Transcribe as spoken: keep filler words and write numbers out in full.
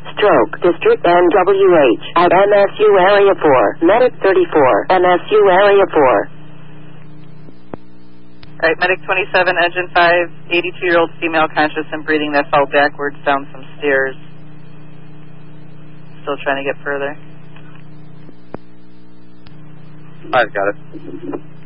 Stroke District N W H at M S U Area four. Medic thirty-four, M S U Area four. All right, Medic twenty-seven, Engine five, eighty-two-year-old female conscious and breathing that fell backwards down some stairs. Still trying to get further. I've got it.